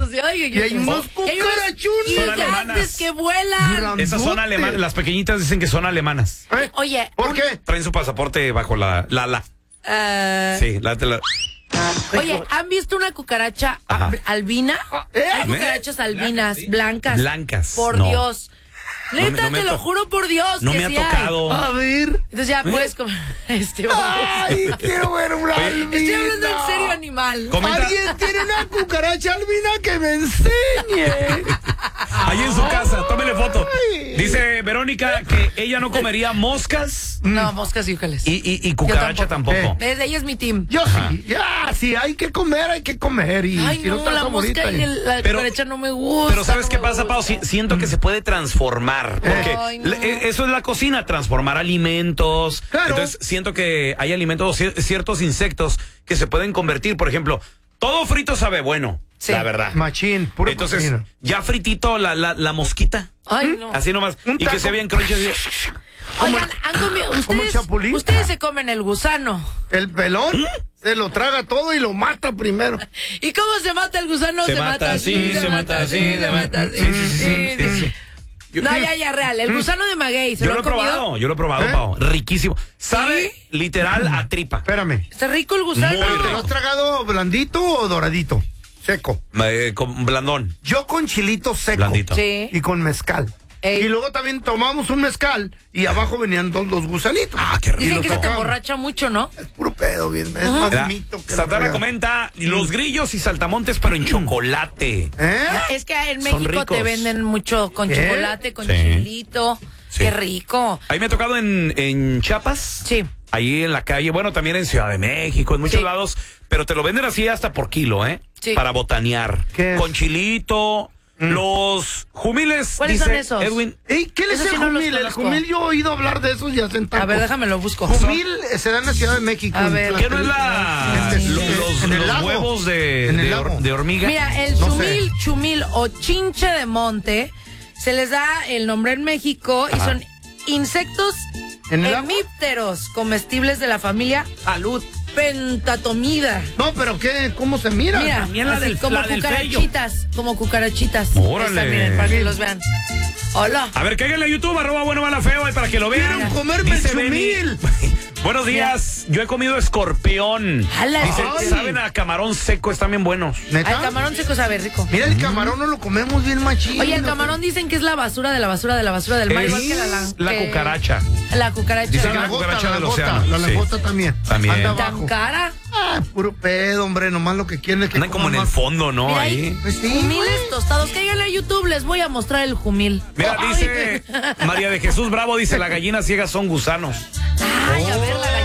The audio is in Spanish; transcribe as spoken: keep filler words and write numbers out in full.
cucarachos. Y, ay, y hay unos cucarachones. Gigantes que vuelan. Esas son alemanas. Las pequeñitas dicen que son alemanas. ¿Eh? Oye. ¿Por qué? Traen su pasaporte bajo la la. la. Uh, sí, la, la. Oye, ¿han visto una cucaracha Ajá. albina? ¿Eh? Hay cucarachas albinas, blancas. Blancas. Por no. Dios. Neta, no me, no te me lo to- juro por Dios. No que me ha sí tocado. Hay. A ver. Entonces ya puedes comer. Este, Ay, quiero ver una albina. Estoy hablando en serio, animal. Comenta- Alguien tiene una cucaracha albina que me enseñe. Ahí en su casa, tómele foto. Dice Verónica que ella no comería moscas. No, moscas y újales. Y, y, y cucaracha Yo tampoco. tampoco. Desde ella es mi team. Yo sí, ya, sí, hay que comer, hay que comer. Y Ay, si no, está la favorita, mosca y el- la Pero- cucaracha no me gusta. Pero ¿sabes no qué me pasa, gusta. Pau? Si- siento que se puede transformar. Porque Ay, no. le- eso es la cocina, transformar alimentos. Claro. Entonces siento que hay alimentos, cier- ciertos insectos que se pueden convertir. Por ejemplo, todo frito sabe bueno, Sí. la verdad. Machín, puro Entonces, cocina. ya fritito la, la, la mosquita. Ay, no. Así nomás. Un Y que taco. sea bien crunchy. así. Oigan, han comido. como el Ustedes, chapulín. ustedes se comen el gusano. El pelón se lo traga todo y lo mata primero. ¿Y cómo se mata el gusano? Se mata así, se mata así, se mata así. Sí, sí, sí, sí, sí. Yo- No, ya, ya, real. El gusano de maguey, ¿se Yo lo lo han he comido? probado, yo lo he probado, ¿Eh? Pau. Riquísimo. Sabe literal a tripa. Espérame. Está rico el gusano. Muy ¿Te rico. lo has tragado blandito o doradito? Seco. Eh, con blandón. Yo con chilito seco. Blandito. Sí. Y con mezcal. Ey. Y luego también tomamos un mezcal y abajo venían dos los gusanitos. Ah, qué rico. Dicen lo que se te sacamos. emborracha mucho, ¿no? Es puro pedo, bien. Es más Mira, mito que la Santana fregada. comenta los grillos y saltamontes, pero en chocolate. ¿Eh? Es que en Son México te ricos. venden mucho con ¿Qué? chocolate, con Sí. chilito. Sí. Qué rico. Ahí me ha tocado en, en Chiapas. Sí. Ahí en la calle, bueno, también en Ciudad de México, en muchos Sí. lados, pero te lo venden así hasta por kilo, ¿eh? Sí. Para botanear. ¿Qué es? Con chilito, los jumiles, ¿Cuáles dice son esos? Edwin. Ey, ¿qué les Eso es sí el no los jumil? El conozco. jumil yo he oído hablar de esos ya sentados. A ver, déjame lo busco. Jumil eh, se da en la Ciudad de México. A en ver. la- ¿Qué no es la, en el- lo- los, en el los lago. huevos de, En el de, lago. hor- de hormiga? Mira, el No chumil, sé. chumil o chinche de monte se les da el nombre en México y Ajá. son insectos ¿En el agua? hemípteros comestibles de la familia Salud. Pentatomida. No, pero ¿qué? ¿Cómo se mira? Mira, también la así del- como la del cucarachitas, como cucarachitas. Órale. Ahí está, miren, para que los vean. Hola. A ver, cáiganle a YouTube, arroba bueno mala feo, ahí para que lo vean. Quiero comerme el Dice Benny, chumil. Buenos días, yo he comido escorpión. Ala, Dice, ay. saben a camarón seco, están bien buenos. ¿Neta? El camarón seco sabe rico. Mira, el camarón no lo comemos bien machín. Oye, el ¿no? camarón dicen que es la basura de la basura de la basura del mar, Es igual que la lan- la que- cucaracha. La cucaracha. Dice La que la langosta, cucaracha la del langosta, océano, La sí. langosta también. También. Anda ¿Tan abajo. cara? Ah, puro pedo, hombre. Nomás lo que quieren es que Andan como en coman el más. fondo, ¿no? Mira Ahí. ahí, Pues sí, jumiles güey. tostados. Cáiganle a YouTube, les voy a mostrar el jumil. Mira, Ay. dice María de Jesús Bravo, dice, la gallina ciega son gusanos. Ay, a ver, la